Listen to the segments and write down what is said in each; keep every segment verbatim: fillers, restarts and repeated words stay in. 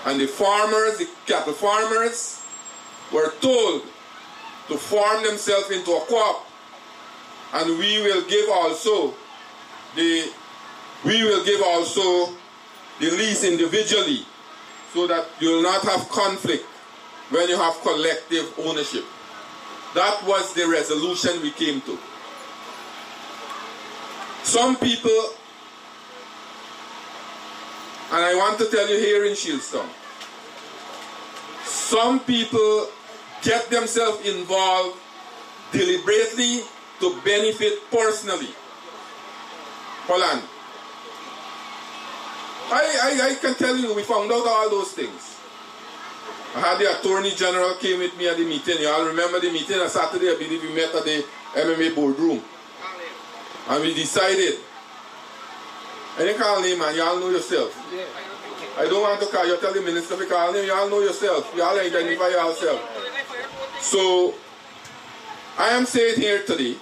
And the farmers, the cattle farmers, were told to form themselves into a co-op, and we will give also the we will give also the lease individually, so that you will not have conflict when you have collective ownership. That was the resolution we came to. Some people, and I want to tell you here in Shieldstown, some people get themselves involved deliberately to benefit personally for land. I, I, I can tell you, we found out all those things. I had the Attorney General came with me at the meeting. You all remember the meeting on Saturday? I believe we met at the M M A boardroom. And we decided, I didn't call name, man, you all know yourself. I don't want to call you, tell the minister to call name, you all know yourself. You all identify yourself. So, I am saying here today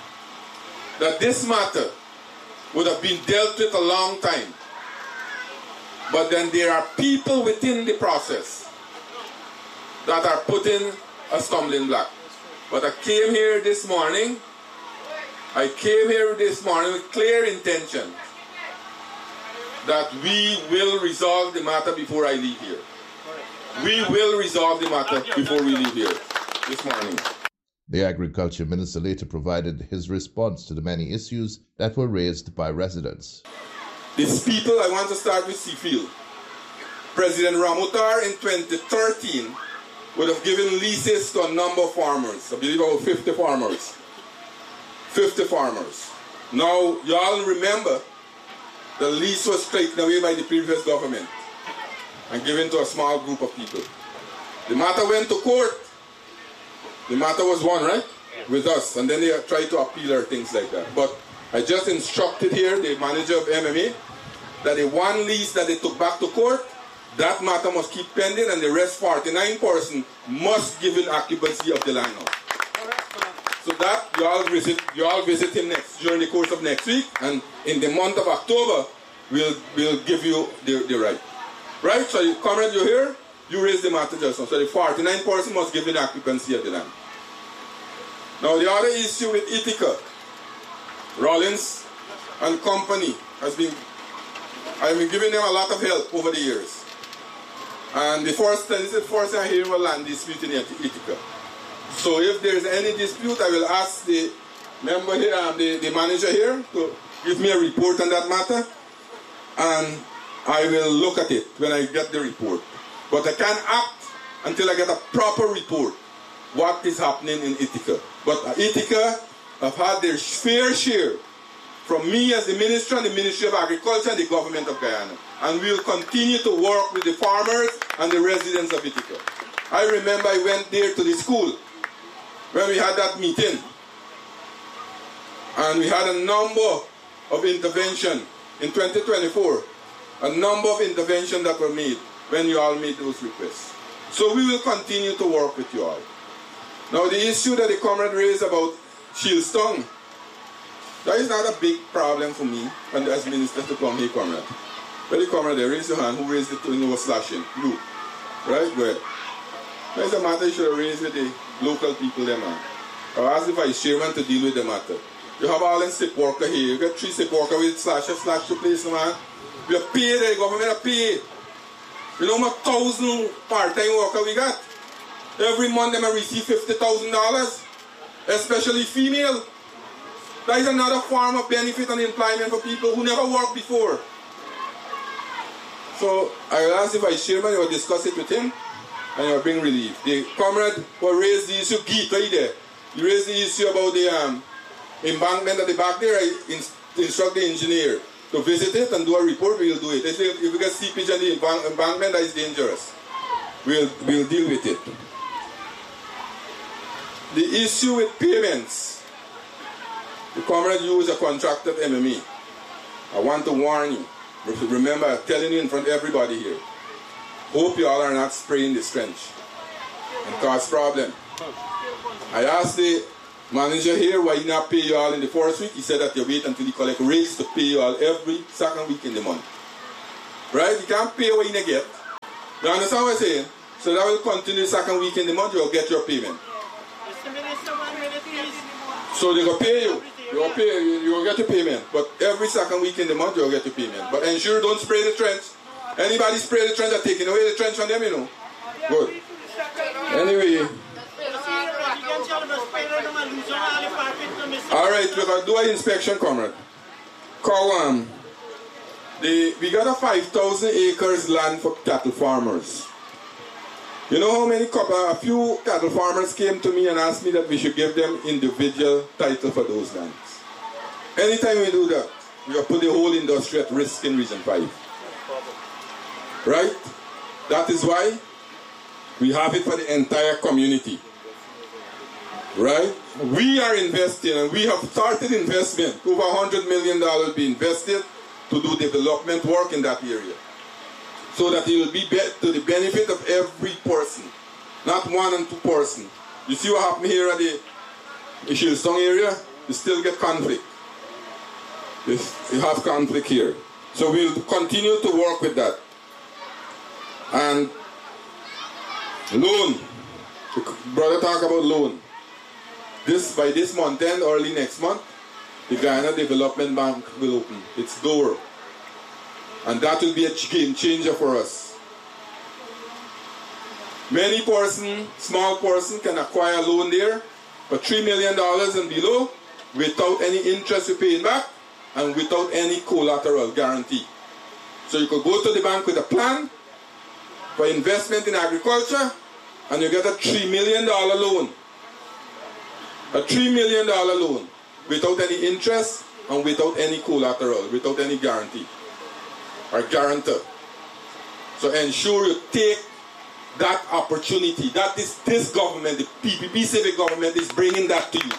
that this matter would have been dealt with a long time. But then there are people within the process that are putting a stumbling block. But I came here this morning, I came here this morning with clear intention that we will resolve the matter before I leave here. We will resolve the matter before we leave here this morning. The Agriculture Minister later provided his response to the many issues that were raised by residents. These people, I want to start with Seafield. President Ramutar in twenty thirteen would have given leases to a number of farmers. I believe about fifty farmers. fifty farmers. Now, you all remember the lease was taken away by the previous government and given to a small group of people. The matter went to court. The matter was won, right? With us. And then they tried to appeal or things like that. But I just instructed here the manager of M M A that the one lease that they took back to court, that matter must keep pending, and the rest forty-nine percent must give in occupancy of the land now. So that you all visit, you all visit him next during the course of next week, and in the month of October, we'll we'll give you the, the right. Right? So, you, comrade, you here? You raise the matter just now. So the forty-nine percent must give in occupancy of the land. Now the other issue with Ithaca, Rollins and company has been, I've been giving them a lot of help over the years. And the first, this is the first time I hear about land dispute in Ithaca. So if there is any dispute, I will ask the member here, um, the, the manager here, to give me a report on that matter, and I will look at it when I get the report. But I can't act until I get a proper report what is happening in Ithaca. But Ithaca have had their fair share from me as the minister and the Ministry of Agriculture and the government of Guyana. And we will continue to work with the farmers and the residents of Ithaca. I remember I went there to the school when we had that meeting. And we had a number of intervention in twenty twenty-four. A number of interventions that were made when you all made those requests. So we will continue to work with you all. Now the issue that the comrade raised about Shieldstown, that is not a big problem for me and as minister to come here, comrade. Where the comrade there, raise your hand. Who raised it to you know slashing? You. Right? Go ahead. That's a matter you should have raised with the local people there, man. I asked the vice chairman to deal with the matter. You have all in sick worker here. You get three sick worker with slasher, slash to place, man. We are paid, the government are paid. You know how much thousand part-time worker we got? Every month they may receive fifty thousand dollars, especially female. That is another form of benefit and employment for people who never worked before. So I will ask the vice chairman, you will discuss it with him, and you will bring relief. The comrade will raise the issue, Geet, right there. You raise the issue about the um, embankment at the back there. I instruct the engineer to visit it and do a report. We will do it. If we get seepage on the embankment, that is dangerous. We'll, we'll deal with it. The issue with payments. The comrade, you is a contractor at M M E. I want to warn you. Remember, I'm telling you in front of everybody here. Hope you all are not spraying this trench and cause problem. I asked the manager here why he not pay you all in the first week. He said that you wait until he collect rates to pay you all every second week in the month. Right? You can't pay what you get. You understand what I'm saying? So that will continue the second week in the month, you'll get your payment. So they will pay you. You will pay you, you will get your payment. But every second week in the month you'll get your payment. But ensure don't spray the trench. Anybody spray the trench are taking away the trench from them, you know. Good. Anyway. Alright, we're gonna do an inspection, comrade. Kawam. The we got a five thousand acres land for cattle farmers. You know how many a few cattle farmers came to me and asked me that we should give them individual title for those lands. Anytime we do that, we will put the whole industry at risk in Region five. Right? That is why we have it for the entire community. Right? We are investing and we have started investment. Over one hundred million dollars will be invested to do development work in that area. So that it will be, be to the benefit of every person, not one and two person. You see what happened here at the Shilsong area? You still get conflict. You have conflict here. So we'll continue to work with that. And loan. The brother talk about loan. This by this month end, early next month, the Guyana Development Bank will open its door. And that will be a game changer for us. Many person, small person can acquire a loan there for three million dollars and below without any interest you're paying back and without any collateral guarantee. So you could go to the bank with a plan for investment in agriculture and you get a three million dollars loan. A three million dollars loan without any interest and without any collateral, without any guarantee or guarantor. So ensure you take that opportunity. That is this government, the P P P civic government is bringing that to you.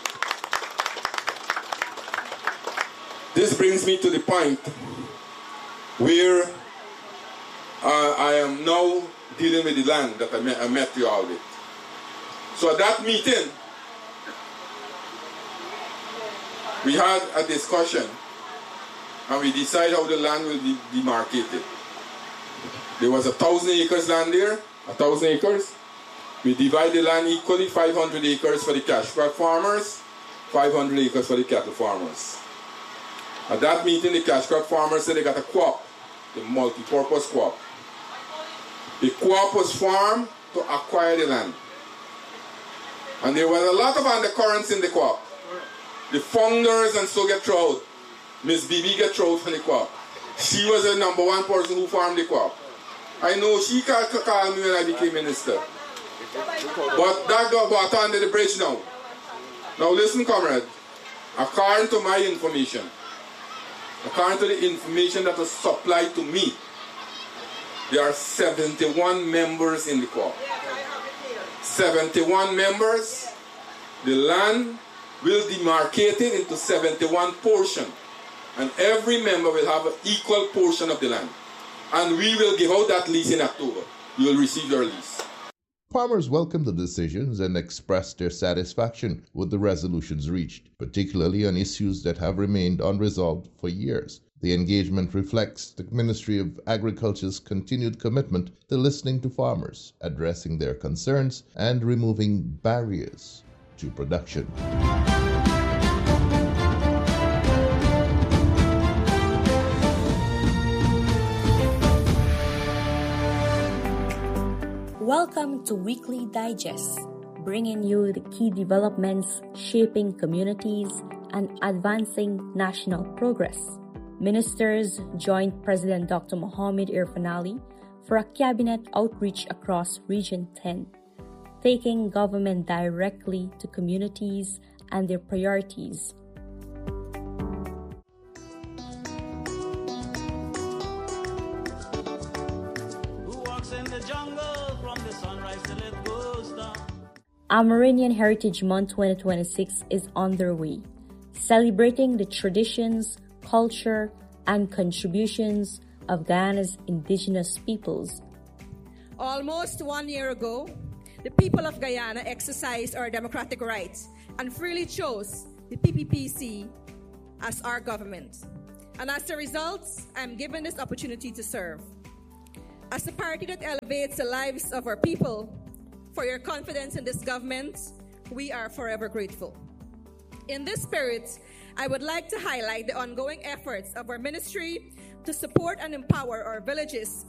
This brings me to the point where uh, I am now dealing with the land that I met, I met you all with. So at that meeting, we had a discussion and we decided how the land will be demarcated. There was a thousand acres land there, a thousand acres. We divide the land equally, five hundred acres for the cash crop farmers, five hundred acres for the cattle farmers. At that meeting, the cash crop farmers said they got a co-op, the multi-purpose co-op. The co-op was formed to acquire the land. And there was a lot of undercurrents in the co-op. The founders and so get thrown. Miss Bibi get thrown from the co-op. She was the number one person who farmed the co-op. I know she called call me when I became minister. But that got water under the bridge now. Now listen, comrade. According to my information, according to the information that was supplied to me, there are seventy-one members in the co-op. seventy-one members. The land will demarcate it into seventy-one portions. And every member will have an equal portion of the land. And we will give out that lease in October. You will receive your lease. Farmers welcomed the decisions and expressed their satisfaction with the resolutions reached, particularly on issues that have remained unresolved for years. The engagement reflects the Ministry of Agriculture's continued commitment to listening to farmers, addressing their concerns, and removing barriers to production. Welcome to Weekly Digest, bringing you the key developments shaping communities and advancing national progress. Ministers joined President Doctor Mohamed Irfaan Ali for a cabinet outreach across Region ten, taking government directly to communities and their priorities. Amerindian Heritage Month twenty twenty-six is underway, celebrating the traditions, culture, and contributions of Guyana's indigenous peoples. Almost one year ago, the people of Guyana exercised our democratic rights and freely chose the P P P C as our government. And as a result, I am given this opportunity to serve. As a party that elevates the lives of our people, for your confidence in this government, we are forever grateful. In this spirit, I would like to highlight the ongoing efforts of our ministry to support and empower our villages